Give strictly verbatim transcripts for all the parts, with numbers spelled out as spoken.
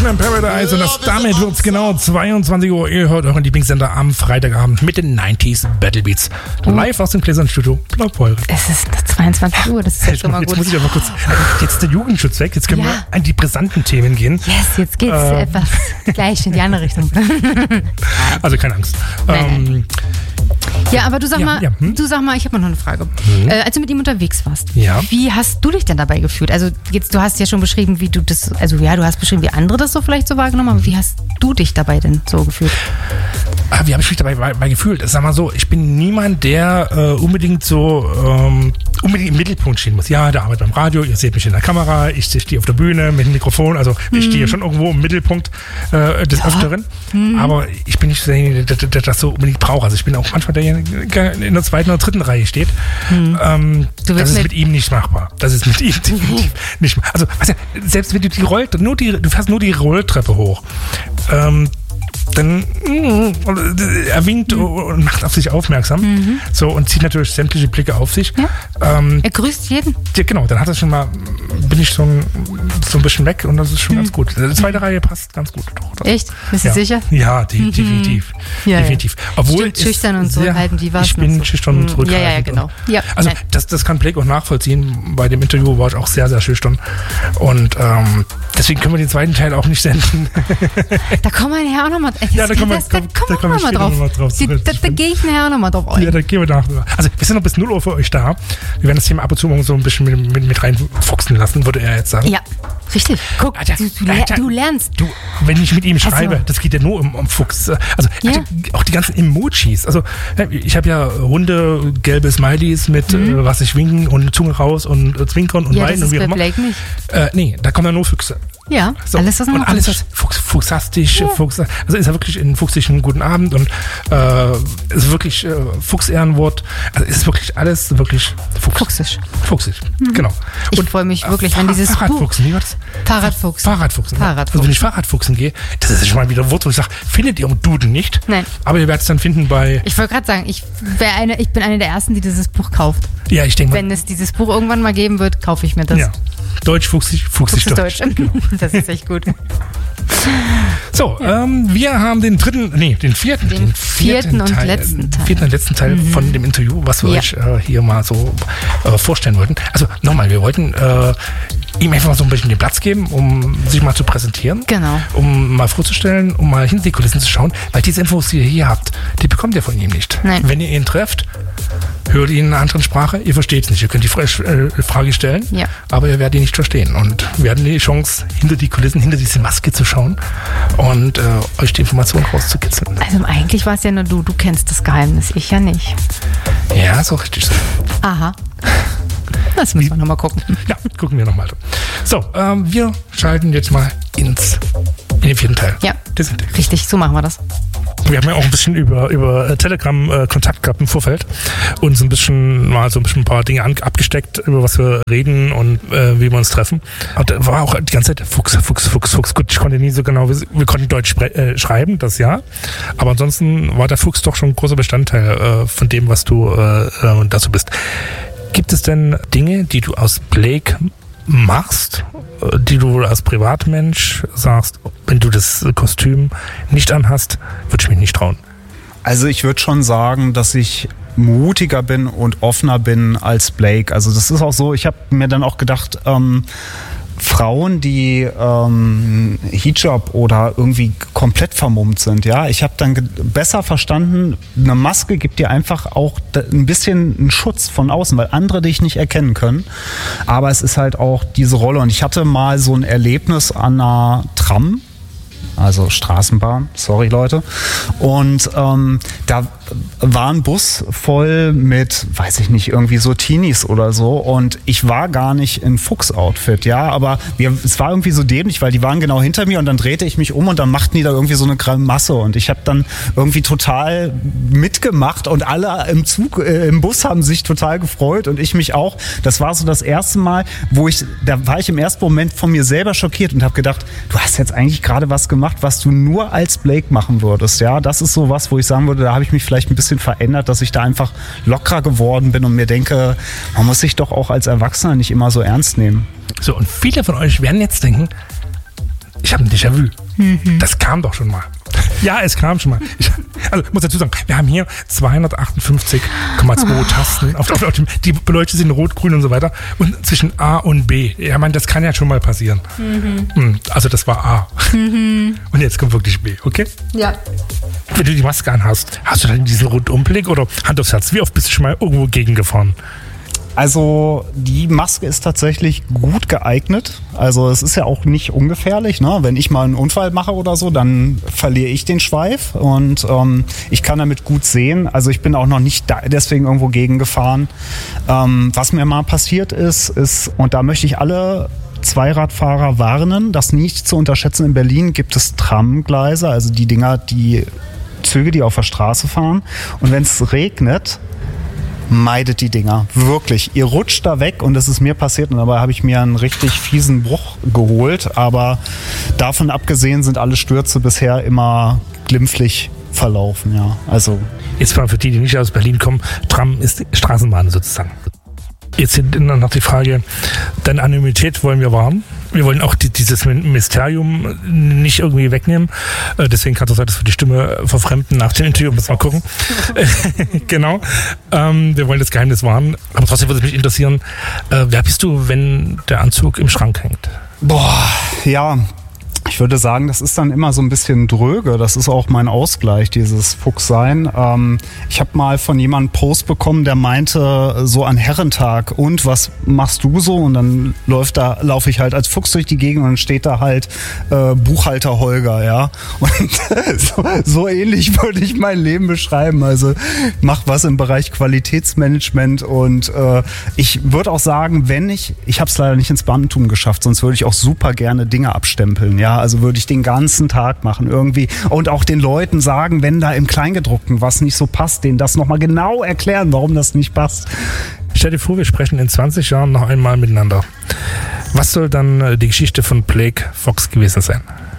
Migration in Paradise und das, damit wird es genau zweiundzwanzig Uhr. Ihr hört euren Lieblingssender am Freitagabend mit den neunziger Battle Beats. Live aus dem Gläsern-Studio. Blaupolre. Es ist zweiundzwanzig Uhr, das ist ja schon mal jetzt gut. Muss ich aber kurz, jetzt ist der Jugendschutz weg, jetzt können Ja. wir an die brisanten Themen gehen. Yes, jetzt geht's Ähm. etwas gleich in die andere Richtung. Also keine Angst. Nein, ähm, Ja, aber du sag Ja, mal, ja, hm? du sag mal, ich habe noch eine Frage. Mhm. Äh, als du mit ihm unterwegs warst, Ja. wie hast du dich denn dabei gefühlt? Also jetzt, du hast ja schon beschrieben, wie du das, also ja, du hast beschrieben, wie andere das so vielleicht so wahrgenommen haben, aber wie hast du dich dabei denn so gefühlt? Ah, wie habe ich mich dabei, dabei gefühlt? Sag mal so, ich bin niemand, der äh, unbedingt so ähm, unbedingt im Mittelpunkt stehen muss. Ja, der arbeitet beim Radio, ihr seht mich in der Kamera, ich stehe auf der Bühne mit dem Mikrofon, also Mhm. ich stehe ja schon irgendwo im Mittelpunkt äh, des Ja. Öfteren. Mhm. Aber ich bin nicht derjenige, der, der, der das so unbedingt braucht. Also ich bin auch manchmal derjenige, der in der zweiten oder dritten Reihe steht. Mhm. Ähm, Du das willst ist mit- mit ihm nicht machbar. Das ist mit ihm definitiv nicht machbar. Also weißt du, selbst wenn du die Roll, nur die, du fährst nur die Rolltreppe hoch. Ähm, dann mm, er winkt und macht auf sich aufmerksam. Mhm. So und zieht natürlich sämtliche Blicke auf sich. Ja. Ähm, Er grüßt jeden. ja, genau, dann hat er schon mal, bin ich so ein, so ein bisschen weg und das ist schon Mhm. ganz gut. Die zweite Reihe passt ganz gut. Doch, das- Echt? Bist du ja. sicher? Ja, die, definitiv. Ja, definitiv. Obwohl Stimmt, es schüchtern und sehr- zurückhaltend, wie war's Ich denn bin so? schüchtern und Mhm. zurückhaltend. Ja, ja, ja, genau. Ja, also nein. das, das kann Blake auch nachvollziehen. Bei dem Interview war ich auch sehr, sehr schüchtern. Und ähm, deswegen können wir den zweiten Teil auch nicht senden. Da kommen wir nachher auch nochmal Ja, da kommen wir- das, da da kommen kommen wir wir später nochmal noch mal drauf. drauf Die, zurück. da da gehe ich nachher nochmal drauf ein. Ja, da gehen wir nach. Also wir sind noch bis null Uhr für euch da. Wir werden das Thema ab und zu mal so ein bisschen mit, mit, mit reinfuchsen lassen, würde er jetzt sagen. Ja, richtig. Guck, Alter, du, du, ler Alter, du lernst. Du, wenn ich mit ihm schreibe, Also- das geht ja nur um, um Fuchs. Also Ja. Alter, auch die ganzen Emojis. Also ich habe ja runde gelbe Smileys mit Mhm. äh, was ich winken und Zunge raus und äh, zwinkern und Ja, weinen das und ist wie auch bei immer. Blake nicht. Äh, nee, da kommen ja nur Füchse. Ja, So. alles was und noch alles was Fuchs, fuchsastisch, Ja. Fuchs, also ist ja wirklich ein fuchsischen guten Abend und äh, ist wirklich äh, Fuchsehrenwort. Also ist wirklich alles wirklich Fuchs. Fuchsisch. Fuchsig, genau. Ich Und, freue mich äh, wirklich, wenn Fahrrad- dieses Buch... Fahrradfuchsen, wie war das? Fahrradfuchs. Fahrradfuchsen. ne? Fahrradfuchsen. Also wenn ich Fahrradfuchsen gehe, das ist schon mal wieder ein Wort, wo ich sage, findet ihr im Duden nicht. Nein. Aber ihr werdet es dann finden bei, Ich wollte gerade sagen, ich, wär eine, ich bin eine der Ersten, die dieses Buch kauft. ja, ich denke mal, Wenn es dieses Buch irgendwann mal geben wird, kaufe ich mir das. ja. Deutsch, fuchsig, fuchsig, Fuchs Deutsch. ist Deutsch. Das ist echt gut. So, ähm, wir haben den dritten, nee, den vierten, Den vierten und Teil, letzten Teil. vierten und letzten Teil Mhm. von dem Interview, was wir Ja. euch äh, hier mal so äh, vorstellen wollten. Also nochmal, wir wollten äh, ihm einfach mal so ein bisschen den Platz geben, um sich mal zu präsentieren. Genau. Um mal vorzustellen, um mal hinter die Kulissen zu schauen, weil diese Infos, die ihr hier habt, die bekommt ihr von ihm nicht. Nein. Wenn ihr ihn trefft, hört ihn in einer anderen Sprache, ihr versteht es nicht. Ihr könnt die Fra äh, Frage stellen, Ja. aber ihr werdet ihn nicht verstehen. Und wir hatten die Chance, hinter die Kulissen, hinter diese Maske zu schauen und äh, euch die Informationen rauszukitzeln. Also eigentlich war es ja nur du, du kennst das Geheimnis, ich ja nicht. Ja, ist auch richtig so. Aha. Das müssen wir nochmal gucken. Ja, gucken wir nochmal. So, ähm, wir schalten jetzt mal ins, in den vierten Teil. Ja. des Interviews. Richtig, so machen wir das. Wir haben ja auch ein bisschen über, über Telegram äh, Kontakt gehabt im Vorfeld und so ein bisschen mal so ein, bisschen ein paar Dinge an, abgesteckt, über was wir reden und äh, wie wir uns treffen. Und da war auch die ganze Zeit Fuchs, Fuchs, Fuchs, Fuchs. Gut, ich konnte nie so genau, wir, wir konnten Deutsch spre- äh, schreiben, das ja. Aber ansonsten war der Fuchs doch schon ein großer Bestandteil äh, von dem, was du äh, äh, dazu bist. Gibt es denn Dinge, die du aus Blake machst, äh, die du als Privatmensch sagst, wenn du das Kostüm nicht anhast, würde ich mich nicht trauen? Also ich würde schon sagen, dass ich mutiger bin und offener bin als Blake. Also das ist auch so, ich habe mir dann auch gedacht, ähm, Frauen, die ähm, Hijab oder irgendwie komplett vermummt sind, ja, ich habe dann ge- besser verstanden, eine Maske gibt dir einfach auch d- ein bisschen einen Schutz von außen, weil andere dich nicht erkennen können, aber es ist halt auch diese Rolle und ich hatte mal so ein Erlebnis an einer Tram, also Straßenbahn, sorry Leute. Und ähm, da war ein Bus voll mit, weiß ich nicht, irgendwie so Teenies oder so. Und ich war gar nicht in Fuchs-Outfit, ja. Aber wir, es war irgendwie so dämlich, weil die waren genau hinter mir und dann drehte ich mich um und dann machten die da irgendwie so eine Grimasse. Und ich habe dann irgendwie total mitgemacht und alle im Zug, äh, im Bus haben sich total gefreut und ich mich auch. Das war so das erste Mal, wo ich, da war ich im ersten Moment von mir selber schockiert und habe gedacht, du hast jetzt eigentlich gerade was gemacht, was du nur als Blake machen würdest. Ja, das ist so was, wo ich sagen würde, da habe ich mich vielleicht ein bisschen verändert, dass ich da einfach lockerer geworden bin und mir denke, man muss sich doch auch als Erwachsener nicht immer so ernst nehmen. So, und viele von euch werden jetzt denken, ich ich habe ein Déjà-vu. Mhm. Das kam doch schon mal. Ja, es kam schon mal. Ich, also muss dazu sagen, wir haben hier zweihundertachtundfünfzig Komma zwei oh. Tasten. Auf, auf, auf dem, die beleuchtet sind rot, grün und so weiter. Und zwischen A und B. Ja, man, das kann ja schon mal passieren. Mhm. Also das war A. Mhm. Und jetzt kommt wirklich B, okay? Ja. Wenn du die Maske anhast, hast du dann diesen Rundumblick oder Hand aufs Herz? Wie oft bist du schon mal irgendwo gegengefahren? Also die Maske ist tatsächlich gut geeignet. Also es ist ja auch nicht ungefährlich. Ne? Wenn ich mal einen Unfall mache oder so, dann verliere ich den Schweif und ähm, ich kann damit gut sehen. Also ich bin auch noch nicht da, deswegen irgendwo gegengefahren. Ähm, was mir mal passiert ist, ist, und da möchte ich alle Zweiradfahrer warnen, das nicht zu unterschätzen. In Berlin gibt es Tramgleise, also die Dinger, die Züge, die auf der Straße fahren. Und wenn es regnet, meidet die Dinger. Wirklich. Ihr rutscht da weg und das ist mir passiert und dabei habe ich mir einen richtig fiesen Bruch geholt. Aber davon abgesehen sind alle Stürze bisher immer glimpflich verlaufen. Ja. Also jetzt mal für die, die nicht aus Berlin kommen, Tram ist Straßenbahn sozusagen. Jetzt noch die Frage, deine Anonymität wollen wir wahren. Wir wollen auch die, dieses Mysterium nicht irgendwie wegnehmen. Äh, deswegen kann es sein, dass wir die Stimme verfremden nach dem Interview. Müssen wir mal gucken. Genau. Ähm, wir wollen das Geheimnis wahren. Aber trotzdem würde es mich interessieren, äh, wer bist du, wenn der Anzug im Schrank hängt? Boah, ja. Ich würde sagen, das ist dann immer so ein bisschen dröge. Das ist auch mein Ausgleich, dieses Fuchssein. Ähm, ich habe mal von jemandem einen Post bekommen, der meinte, so an Herrentag, und was machst du so? Und dann läuft da, laufe ich halt als Fuchs durch die Gegend und dann steht da halt äh, Buchhalter Holger, ja. Und so, so ähnlich würde ich mein Leben beschreiben. Also mach was im Bereich Qualitätsmanagement und äh, ich würde auch sagen, wenn ich, ich habe es leider nicht ins Beamtentum geschafft, sonst würde ich auch super gerne Dinge abstempeln, ja. Also würde ich den ganzen Tag machen irgendwie und auch den Leuten sagen, wenn da im Kleingedruckten was nicht so passt, denen das nochmal genau erklären, warum das nicht passt. Stell dir vor, wir sprechen in zwanzig Jahren noch einmal miteinander. Was soll dann die Geschichte von Blake Fox gewesen sein?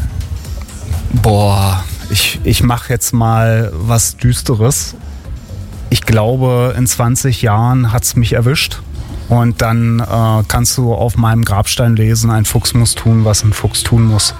Boah, ich, ich mache jetzt mal was Düsteres. Ich glaube, in zwanzig Jahren hat es mich erwischt. Und dann äh, kannst du auf meinem Grabstein lesen, ein Fuchs muss tun, was ein Fuchs tun muss.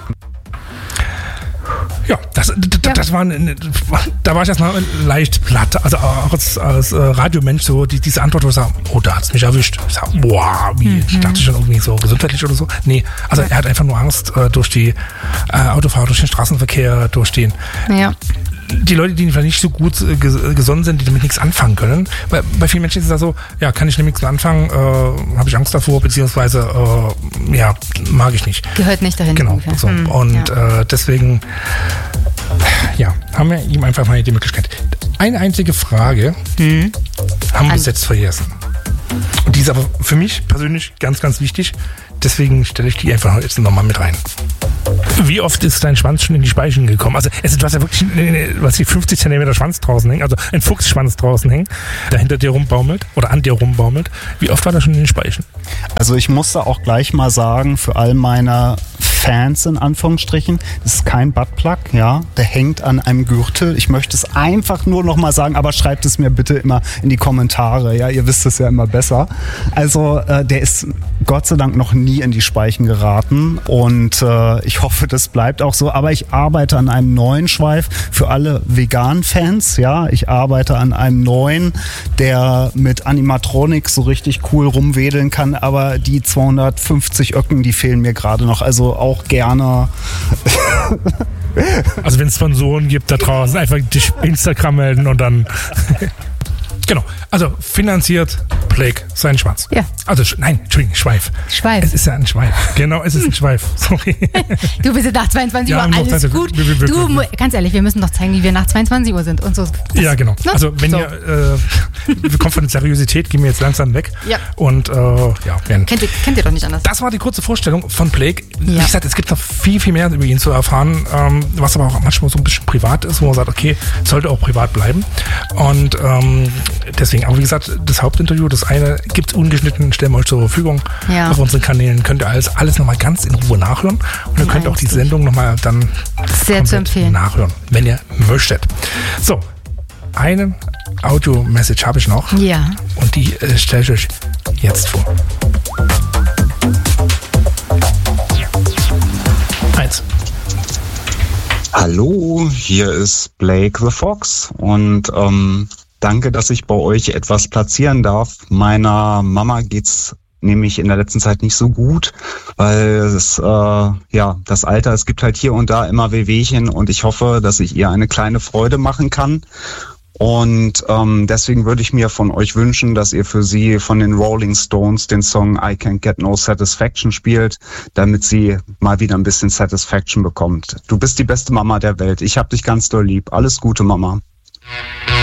Ja, das, das, ja. das war eine, da war ich erstmal leicht platt. Also auch als, als Radiomensch so die, diese Antwort, wo ich sage, oh, da hat es mich erwischt. Ich sage, boah, wie, mhm. ich dachte schon irgendwie so gesundheitlich oder so. Nee, also er hat einfach nur Angst äh, durch die äh, Autofahrer, durch den Straßenverkehr, durch den... Ja. Die Leute, die vielleicht nicht so gut äh, gesonnen sind, die damit nichts anfangen können. Weil bei vielen Menschen ist es da so, ja, kann ich damit nichts anfangen, äh, habe ich Angst davor, beziehungsweise, äh, ja, mag ich nicht. Gehört nicht dahin. Genau, so. Hm, und ja. äh, deswegen, ja, haben wir ihm einfach mal die Möglichkeit. Eine einzige Frage hm. haben wir bis jetzt vergessen. Und die ist aber für mich persönlich ganz, ganz wichtig. Deswegen stelle ich die einfach jetzt nochmal mit rein. Wie oft ist dein Schwanz schon in die Speichen gekommen? Also es, du hast ja wirklich was die fünfzig Zentimeter Schwanz draußen hängen, also ein Fuchsschwanz draußen hängen, der hinter dir rumbaumelt oder an dir rumbaumelt. Wie oft war das schon in den Speichen? Also ich musste auch gleich mal sagen, für all meine Fans in Anführungsstrichen, das ist kein Buttplug, ja, der hängt an einem Gürtel. Ich möchte es einfach nur noch mal sagen, aber schreibt es mir bitte immer in die Kommentare, ja, ihr wisst es ja immer besser. Also äh, der ist Gott sei Dank noch nie in die Speichen geraten und äh, ich hoffe, das bleibt auch so, aber ich arbeite an einem neuen Schweif für alle Vegan-Fans, ja, ich arbeite an einem neuen, der mit Animatronics so richtig cool rumwedeln kann, aber die zweihundertfünfzig Öcken, die fehlen mir gerade noch, also auch gerne. Also wenn es Sponsoren gibt da draußen, einfach dich Instagram melden und dann... Genau, also finanziert Blake seinen Schwanz. Ja. Also, nein, Entschuldigung, Schweif. Schweif. Es ist ja ein Schweif. Genau, es ist ein Schweif. Sorry. Du bist ja nach zweiundzwanzig Uhr, alles das, gut. Wir, wir, wir, du, wir, ganz ehrlich, wir müssen doch zeigen, wie wir nach zweiundzwanzig Uhr sind und so. Das, ja, genau. Ne? Also, wenn so. ihr, äh, wir kommen von der Seriosität, gehen wir jetzt langsam weg. Ja. Und, äh, ja. Werden. Kennt ihr, kennt ihr doch nicht anders. Das war die kurze Vorstellung von Blake. Ja. Wie gesagt, es gibt noch viel, viel mehr über ihn zu erfahren, ähm, was aber auch manchmal so ein bisschen privat ist, wo man sagt, okay, sollte auch privat bleiben. Und, ähm, deswegen, aber wie gesagt, das Hauptinterview, das eine gibt es ungeschnitten, stellen wir euch zur Verfügung ja. auf unseren Kanälen. Könnt ihr alles, alles nochmal ganz in Ruhe nachhören. Und ihr könnt auch die Sendung nochmal dann sehr zu empfehlen nachhören, wenn ihr möchtet. So, eine Audio-Message habe ich noch. Ja. Und die äh, stelle ich euch jetzt vor. Eins. Hallo, hier ist Blake the Fox und ähm, danke, dass ich bei euch etwas platzieren darf. Meiner Mama geht's nämlich in der letzten Zeit nicht so gut, weil es, äh, ja, das Alter, es gibt halt hier und da immer Wehwehchen und ich hoffe, dass ich ihr eine kleine Freude machen kann. Und ähm, deswegen würde ich mir von euch wünschen, dass ihr für sie von den Rolling Stones den Song I Can't Get No Satisfaction spielt, damit sie mal wieder ein bisschen Satisfaction bekommt. Du bist die beste Mama der Welt. Ich hab dich ganz doll lieb. Alles Gute, Mama.